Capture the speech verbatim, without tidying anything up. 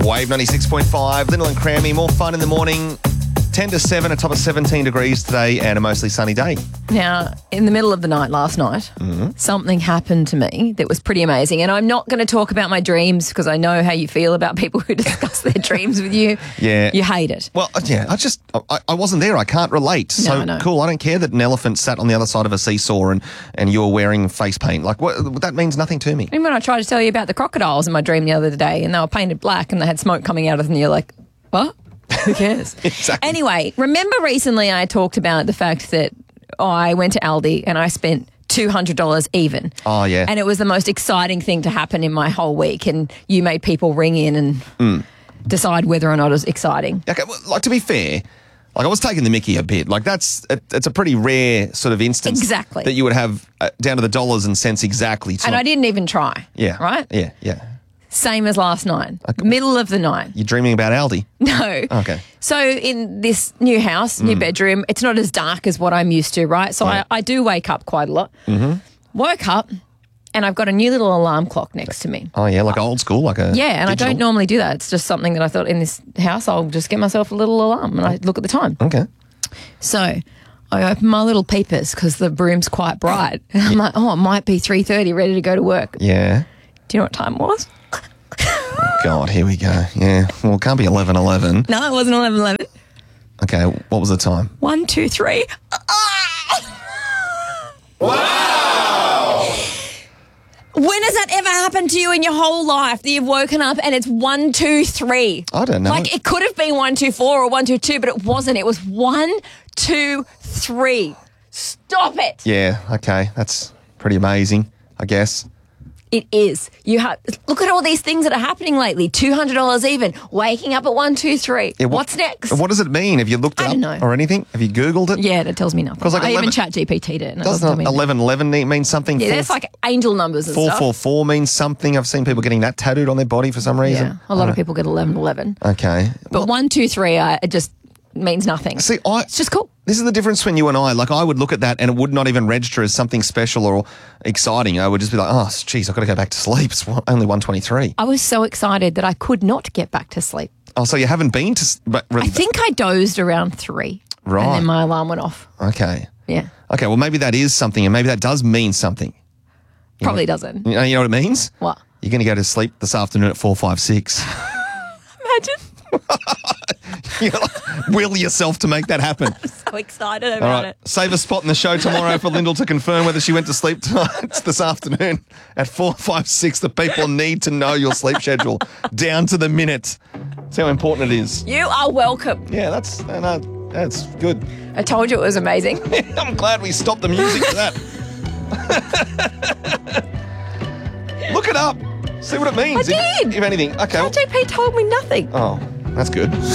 Wave ninety-six point five, Lyndall and Crammy, more fun in the morning. ten to seven, a top of seventeen degrees today and a mostly sunny day. Now, in the middle of the night last night, Mm-hmm. something happened to me that was pretty amazing. And I'm not going to talk about my dreams because I know how you feel about people who discuss their dreams with you. Yeah. You hate it. Well, yeah, I just, I, I wasn't there. I can't relate. So No, no. cool. I don't care that an elephant sat on the other side of a seesaw and, and you were wearing face paint. Like, what, that means nothing to me. And when I tried to tell you about the crocodiles in my dream the other day and they were painted black and they had smoke coming out of them, you're like, what? Who cares? Exactly. Anyway, remember recently I talked about the fact that I went to Aldi and I spent two hundred dollars even. Oh, yeah. And it was the most exciting thing to happen in my whole week. And you made people ring in and Mm. decide whether or not it was exciting. Okay, well, like, to be fair, like, I was taking the mickey a bit. Like, that's, it, it's a pretty rare sort of instance. Exactly. That you would have uh, down to the dollars and cents exactly. It's And not- I didn't even try. Yeah. Right? Yeah, yeah. Same as last night. Middle of the night. You're dreaming about Aldi? No. Okay. So in this new house, new bedroom, it's not as dark as what I'm used to, right? So Yeah. I, I do wake up quite a lot. Mm-hmm. Woke up and I've got a new little alarm clock next to me. Oh, yeah, like old school, like a Yeah, and I digital? don't normally do that. It's just something that I thought in this house, I'll just get myself a little alarm and I look at the time. Okay. So I open my little peepers because the room's quite bright. And I'm like, oh, it might be three thirty, ready to go to work. Yeah. Do you know what time it was? God, here we go. Yeah. Well, it can't be eleven eleven. No, it wasn't eleven eleven. Okay, what was the time? One, two, three. Wow! When has that ever happened to you in your whole life that you've woken up and it's one, two, three? I don't know. Like it could have been one, two, four or one, two, two, but it wasn't. It was one, two, three. Stop it. Yeah, okay. That's pretty amazing, I guess. It is. You have look at all these things that are happening lately. Two hundred dollars even. Waking up at one, two, three. Yeah, what- What's next? What does it mean? Have you looked it I up don't know. or anything? Have you Googled it? Yeah, that tells me nothing. 'Cause like I eleven even chat G P T'd it. And it doesn't tell Doesn't me anything. eleven eleven mean something? Yeah, Four- that's like angel numbers and four stuff. four four means something. I've seen people getting that tattooed on their body for some reason. Yeah, a lot of people get eleven eleven. Okay. But one, two, three, uh, it just means nothing. See, I, It's just cool. this is the difference between you and I. Like, I would look at that and it would not even register as something special or exciting. I would just be like, oh, geez, I've got to go back to sleep. It's one- only one twenty-three. I was so excited that I could not get back to sleep. Oh, so you haven't been to... s- But, I think I dozed around three. Right. And then my alarm went off. Okay. Yeah. Okay, well, maybe that is something and maybe that does mean something. Probably doesn't. You know, you know what it means? What? You're going to go to sleep this afternoon at four five six. Imagine. You know, will yourself to make that happen. So excited All about right, it. save a spot in the show tomorrow for Lyndall to confirm whether she went to sleep tonight this afternoon at four five six. The people need to know your sleep schedule down to the minute. That's how important it is. You are welcome. Yeah, that's uh, no, that's good. I told you it was amazing. I'm glad we stopped the music for that. Look it up. See what it means. I If- did. If, anything. Okay. Chat G P told me nothing. Oh, that's good.